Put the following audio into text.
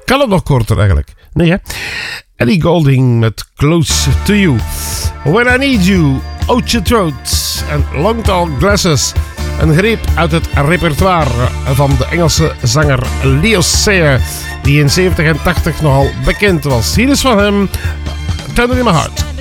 Kan het nog korter eigenlijk? Nee, hè? Ellie Goulding met Close to You. When I Need You, Out Your Throat en Long Tall Glasses. Een greep uit het repertoire van de Engelse zanger Leo Sayer, die in 70 en 80 nogal bekend was. Hier is van hem Thunder in My Heart.